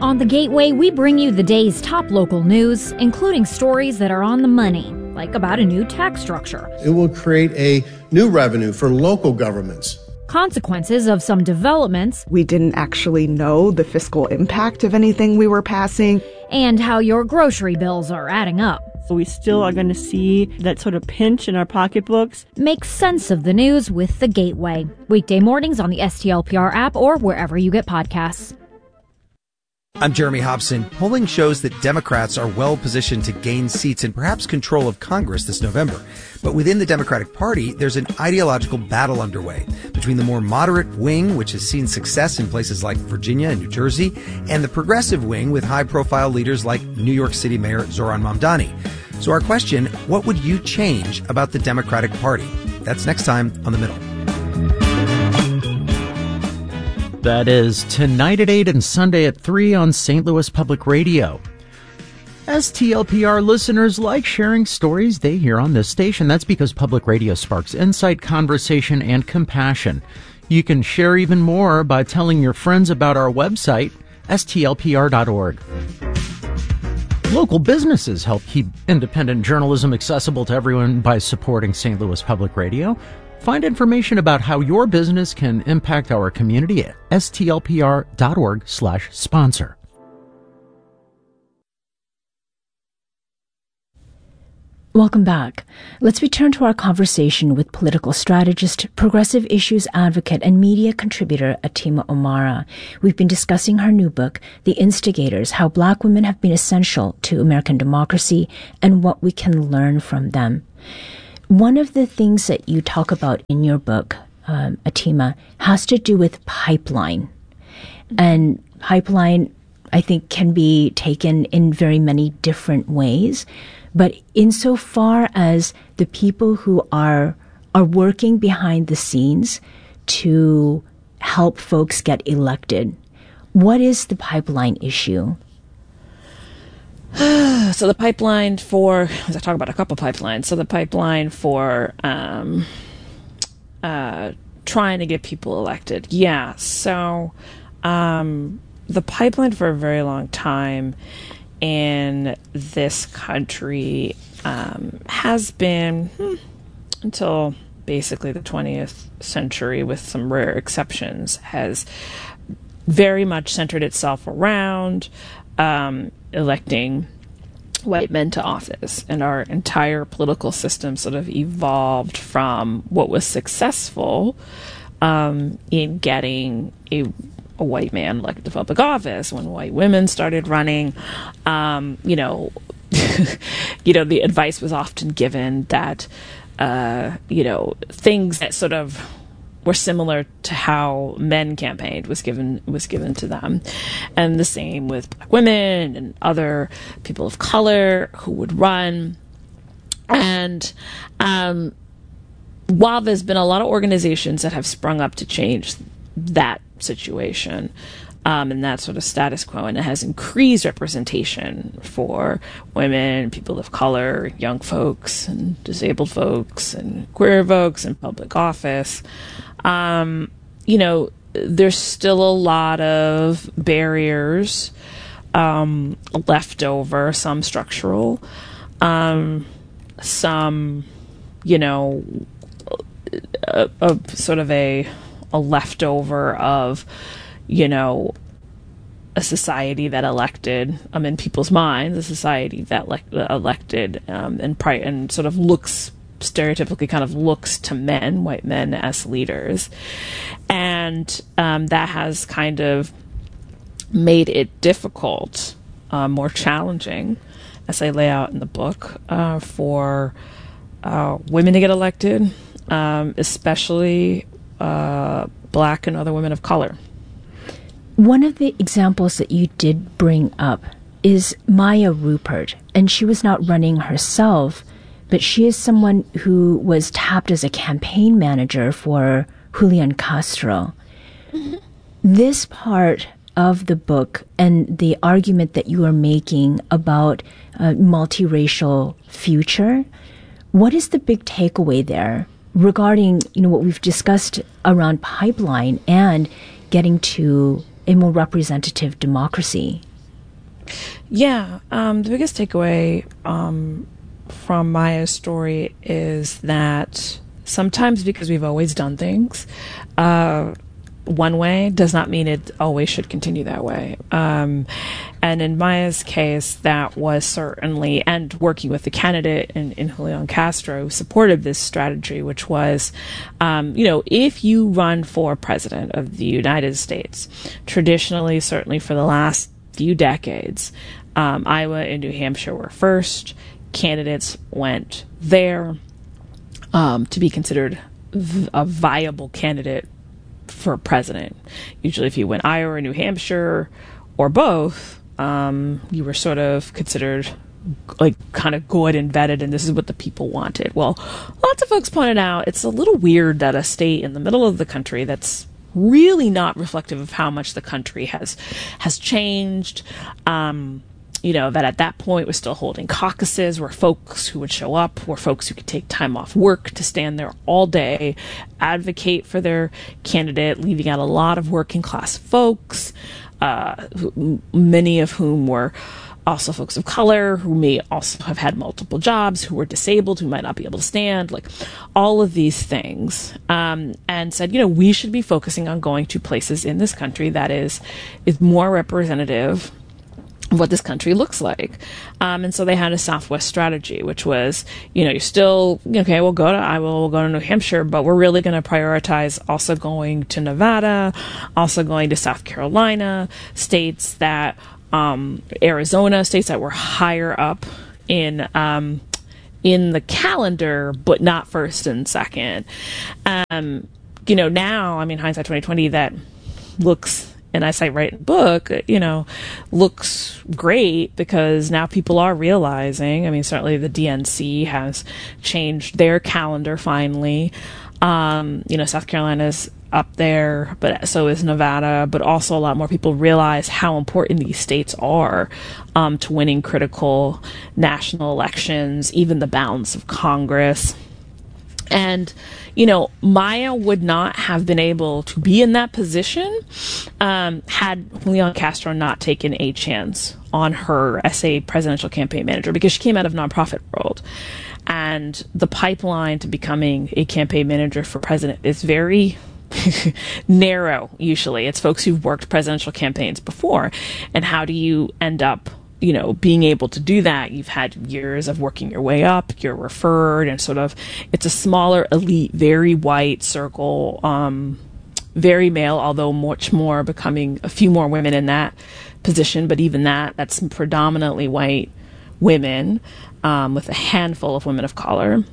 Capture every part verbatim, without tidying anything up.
On The Gateway, we bring you the day's top local news, including stories that are on the money, like about a new tax structure. It will create a new revenue for local governments. Consequences of some developments. We didn't actually know the fiscal impact of anything we were passing. And how your grocery bills are adding up. So we still are going to see that sort of pinch in our pocketbooks. Make sense of the news with The Gateway. Weekday mornings on the S T L P R app or wherever you get podcasts. I'm Jeremy Hobson. Polling shows that Democrats are well positioned to gain seats and perhaps control of Congress this November. But within the Democratic Party, there's an ideological battle underway between the more moderate wing, which has seen success in places like Virginia and New Jersey, and the progressive wing with high-profile leaders like New York City Mayor Zohran Mamdani. So our question, what would you change about the Democratic Party? That's next time on The Middle. That is tonight at eight and Sunday at three on Saint Louis Public Radio. S T L P R listeners like sharing stories they hear on this station. That's because public radio sparks insight, conversation, and compassion. You can share even more by telling your friends about our website, S T L P R dot org. Local businesses help keep independent journalism accessible to everyone by supporting Saint Louis Public Radio. Find information about how your business can impact our community at S T L P R dot org slash sponsor. Welcome back. Let's return to our conversation with political strategist, progressive issues advocate, and media contributor Atima Omara. We've been discussing her new book, The Instigators, How Black Women Have Been Essential to American Democracy and What We Can Learn from Them. One of the things that you talk about in your book, um, Atima, has to do with pipeline. And pipeline, I think, can be taken in very many different ways. But insofar as the people who are are working behind the scenes to help folks get elected, what is the pipeline issue? So the pipeline for, as I talk about a couple pipelines, so the pipeline for um, uh, trying to get people elected. Yeah, so um, the pipeline for a very long time in this country um, has been, hmm, until basically the twentieth century, with some rare exceptions, has very much centered itself around um, electing white men to office. And our entire political system sort of evolved from what was successful um, in getting a a white man elected to public office. When white women started running, um, you know, you know, the advice was often given that, uh, you know, things that sort of were similar to how men campaigned was given was given to them, and the same with black women and other people of color who would run. And um, while there's been a lot of organizations that have sprung up to change that situation um, and that sort of status quo, and it has increased representation for women, people of color, young folks, and disabled folks, and queer folks in public office. Um, you know, there's still a lot of barriers um, left over, some structural, um, some, you know, a, a sort of a a leftover of, you know, a society that elected, um, in people's minds, a society that le- elected um, and, pri- and sort of looks, stereotypically kind of looks to men, white men, as leaders. And um, that has kind of made it difficult, uh, more challenging, as I lay out in the book, uh, for uh, women to get elected, um, especially Uh, black and other women of color. One of the examples that you did bring up is Maya Rupert, and she was not running herself, but she is someone who was tapped as a campaign manager for Julian Castro. Mm-hmm. This part of the book and the argument that you are making about a multiracial future, what is the big takeaway there regarding, you know, what we've discussed around pipeline and getting to a more representative democracy? Yeah, um, the biggest takeaway um, from Maya's story is that sometimes because we've always done things uh, one way does not mean it always should continue that way. Um, and in Maya's case, that was certainly, and working with the candidate in, in Julian Castro, who supported this strategy, which was, um, you know, if you run for president of the United States, traditionally, certainly for the last few decades, um, Iowa and New Hampshire were first. Candidates went there um, to be considered v- a viable candidate for president. Usually if you went Iowa or New Hampshire or both, um, you were sort of considered like kind of good and vetted, and this is what the people wanted. Well, lots of folks pointed out it's a little weird that a state in the middle of the country that's really not reflective of how much the country has has changed, um, you know, that at that point was still holding caucuses where folks who would show up were folks who could take time off work to stand there all day, advocate for their candidate, leaving out a lot of working class folks, uh, who, many of whom were also folks of color who may also have had multiple jobs, who were disabled, who might not be able to stand, like all of these things, um, and said, you know, we should be focusing on going to places in this country that is is more representative what this country looks like. Um, and so they had a Southwest strategy, which was, you know, you're still, okay, we'll go to Iowa, we'll go to New Hampshire, but we're really going to prioritize also going to Nevada, also going to South Carolina, states that, um, Arizona, states that were higher up in, um, in the calendar, but not first and second. Um, you know, now, I mean, hindsight twenty twenty, that looks, and I cite right in the book, you know, looks great because now people are realizing, I mean, certainly the D N C has changed their calendar finally. Um, you know, South Carolina's up there, but so is Nevada, but also a lot more people realize how important these states are um, to winning critical national elections, even the balance of Congress. And, you know, Maya would not have been able to be in that position um, had Julian Castro not taken a chance on her as a presidential campaign manager, because she came out of nonprofit world. And the pipeline to becoming a campaign manager for president is very narrow, usually. It's folks who've worked presidential campaigns before. And how do you end up, you know, being able to do that? You've had years of working your way up, you're referred, and sort of, it's a smaller, elite, very white circle, um, very male, although much more becoming a few more women in that position. But even that, that's predominantly white women, um, with a handful of women of color.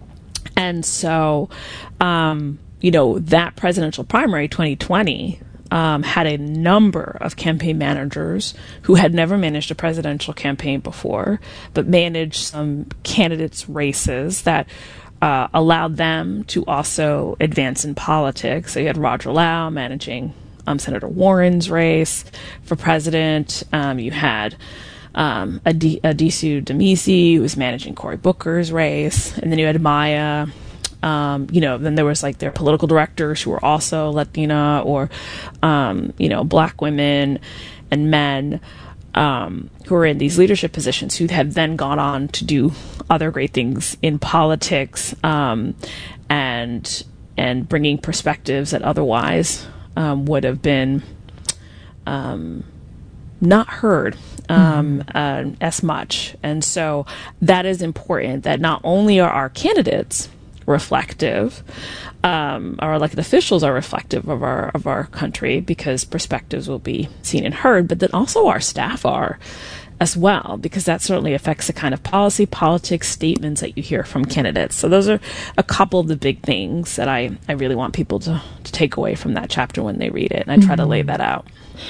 And so, um, you know, that presidential primary, twenty twenty, Um, had a number of campaign managers who had never managed a presidential campaign before, but managed some candidates' races that uh, allowed them to also advance in politics. So you had Roger Lau managing um, Senator Warren's race for president. Um, you had um, Ad- Adisu Demisi, who was managing Cory Booker's race. And then you had Maya. Um, you know, then there was like their political directors who were also Latina or, um, you know, black women and men um, who were in these leadership positions who had then gone on to do other great things in politics, um, and and bringing perspectives that otherwise um, would have been um, not heard um, mm-hmm. uh, as much. And so that is important, that not only are our candidates reflective, um, our elected officials are reflective of our of our country, because perspectives will be seen and heard, but that also our staff are as well, because that certainly affects the kind of policy, politics, statements that you hear from candidates. So those are a couple of the big things that I, I really want people to, to take away from that chapter when they read it, and I try mm-hmm. to lay that out.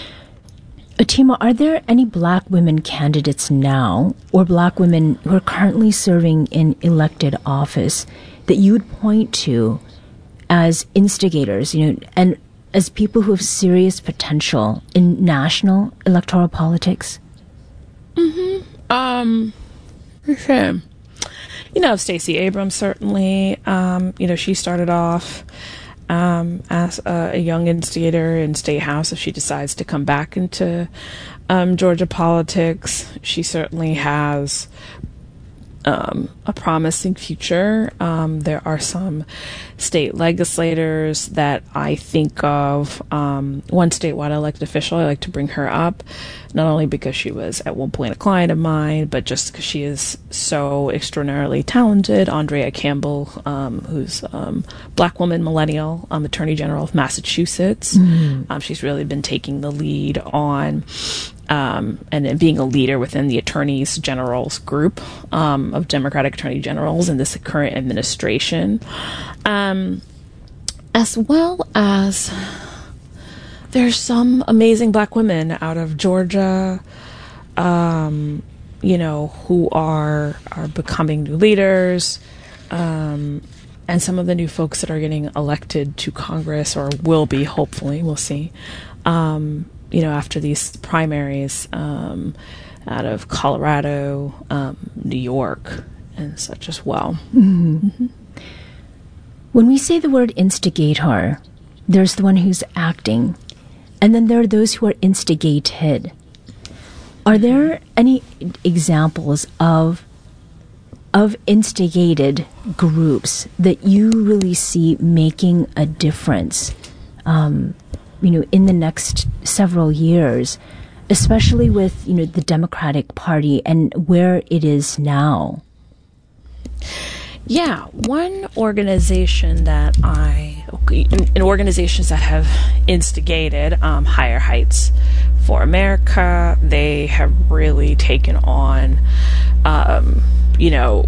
Atima, are there any black women candidates now, or black women who are currently serving in elected office, that you would point to as instigators, you know, and as people who have serious potential in national electoral politics? Mm-hmm. Um, okay. You know, Stacey Abrams, certainly. Um, you know, she started off um, as a, a young instigator in State House if she decides to come back into um, Georgia politics. She certainly has Um, a promising future. Um, there are some state legislators that I think of. Um, one statewide elected official, I like to bring her up, not only because she was at one point a client of mine, but just because she is so extraordinarily talented. Andrea Campbell, um, who's um, black woman, millennial, um, Attorney General of Massachusetts. Mm-hmm. Um, she's really been taking the lead on Um, and, and being a leader within the attorneys generals group um, of Democratic attorney generals in this current administration, um, as well as there's some amazing black women out of Georgia, um, you know, who are are becoming new leaders, um, and some of the new folks that are getting elected to Congress or will be, hopefully, we'll see. Um, you know, after these primaries um, out of Colorado, um, New York, and such as well. Mm-hmm. Mm-hmm. When we say the word instigator, there's the one who's acting, and then there are those who are instigated. Are there any examples of of instigated groups that you really see making a difference Um, you know, in the next several years, especially with, you know, the Democratic Party and where it is now? Yeah, one organization that I, in, in organizations that have instigated um, Higher Heights for America, they have really taken on, um, you know,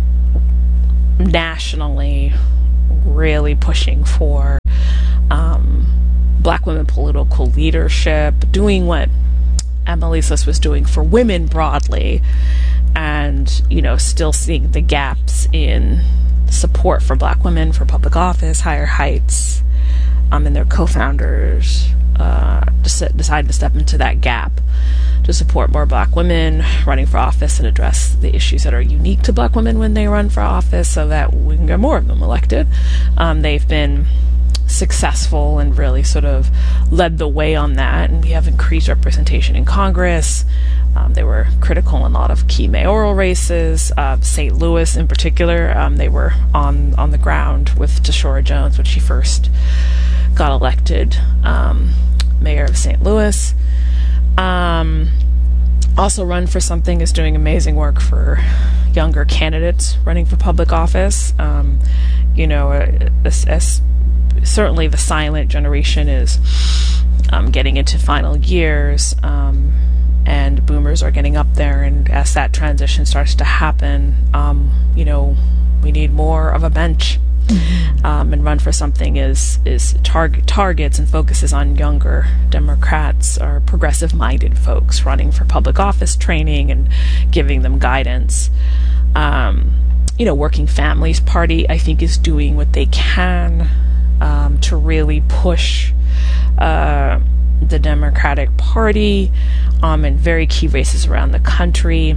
nationally, really pushing for um, black women political leadership, doing what Emily Sis was doing for women broadly, and, you know, still seeing the gaps in support for black women for public office. Higher Heights um, and their co-founders uh, decided to step into that gap to support more black women running for office and address the issues that are unique to black women when they run for office so that we can get more of them elected. Um, they've been successful and really sort of led the way on that, and we have increased representation in Congress. Um, they were critical in a lot of key mayoral races. uh, Saint Louis in particular, um, they were on on the ground with Tashora Jones when she first got elected um, mayor of Saint Louis. Um, also run for something is doing amazing work for younger candidates running for public office. Um, you know, as, as certainly the silent generation is um, getting into final years, um, and boomers are getting up there, and as that transition starts to happen, um, you know, we need more of a bench. Mm-hmm. Um, and Run for Something is is target targets and focuses on younger Democrats or progressive-minded folks running for public office training and giving them guidance. Um, you know, Working Families Party, I think, is doing what they can um, to really push uh, the Democratic Party um, in very key races around the country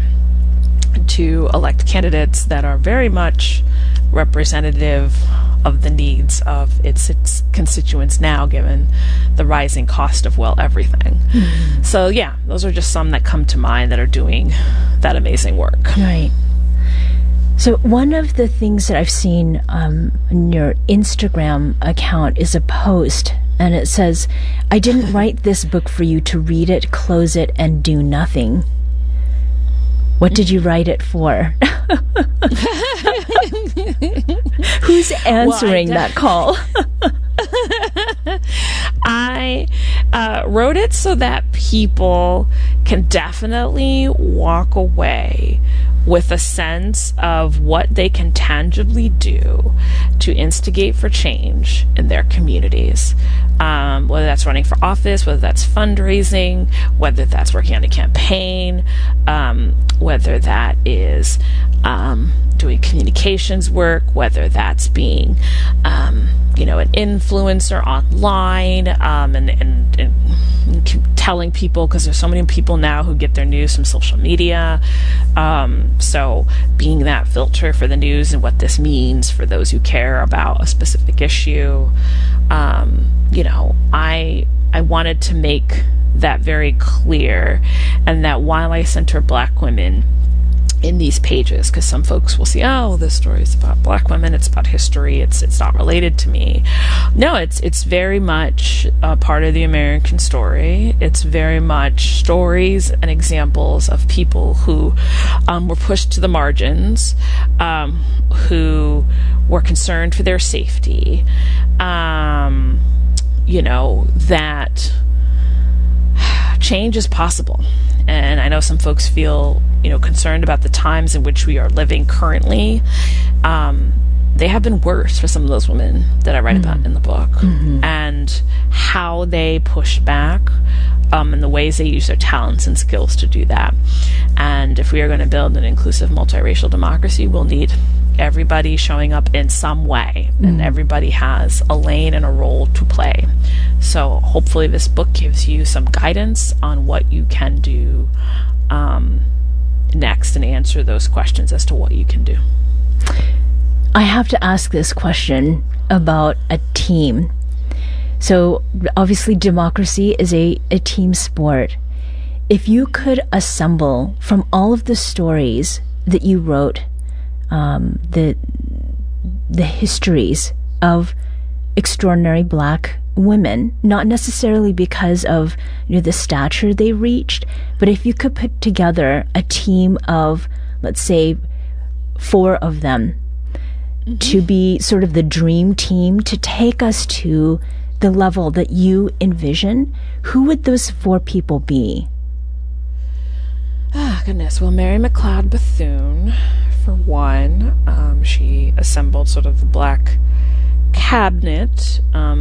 to elect candidates that are very much representative of the needs of its, its constituents now, given the rising cost of, well, everything. Mm-hmm. So, yeah, those are just some that come to mind that are doing that amazing work. Right. So one of the things that I've seen um, on your Instagram account is a post, and it says, "I didn't write this book for you to read it, close it, and do nothing." What did you write it for? Who's answering well, that call? I uh, wrote it so that people can definitely walk away with a sense of what they can tangibly do to instigate for change in their communities. Um, whether that's running for office, whether that's fundraising, whether that's working on a campaign, um, whether that is um, doing communications work, whether that's being um, you know, an influencer online, um, and, and, and telling people, because there's so many people now who get their news from social media. Um, so being that filter for the news and what this means for those who care about a specific issue. Um, you know, I I wanted to make that very clear, and that while I center Black women in these pages, because some folks will see, oh, this story is about Black women, it's about history, it's it's not related to me. No, it's it's very much a part of the American story. It's very much stories and examples of people who um, were pushed to the margins, um, who were concerned for their safety, um, you know, that change is possible. And I know some folks feel, you know, concerned about the times in which we are living currently. Um, they have been worse for some of those women that I write mm-hmm. about in the book, mm-hmm. and how they push back, um, and the ways they use their talents and skills to do that. And if we are going to build an inclusive multiracial democracy, we'll need everybody showing up in some way, mm-hmm. and everybody has a lane and a role to play. So hopefully this book gives you some guidance on what you can do um, next, and answer those questions as to what you can do. I have to ask this question about a team. So obviously democracy is a, a team sport. If you could assemble from all of the stories that you wrote, um, the the histories of extraordinary Black women, not necessarily because of, you know, the stature they reached, but if you could put together a team of, let's say, four of them, mm-hmm. to be sort of the dream team to take us to the level that you envision, who would those four people be? Ah, goodness. Well, Mary McLeod Bethune, for one. Um, she assembled sort of the Black cabinet, um,